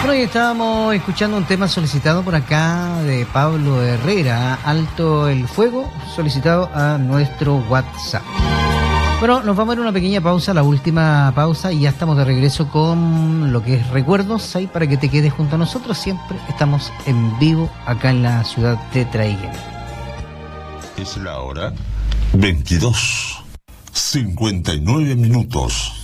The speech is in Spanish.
Bueno, y estábamos escuchando un tema solicitado por acá de Pablo Herrera, Alto el Fuego, solicitado a nuestro WhatsApp. Bueno, nos vamos a dar una pequeña pausa, la última pausa, y ya estamos de regreso con lo que es recuerdos, ahí para que te quedes junto a nosotros. Siempre estamos en vivo acá en la ciudad de Traiguén. Es la hora 22:59.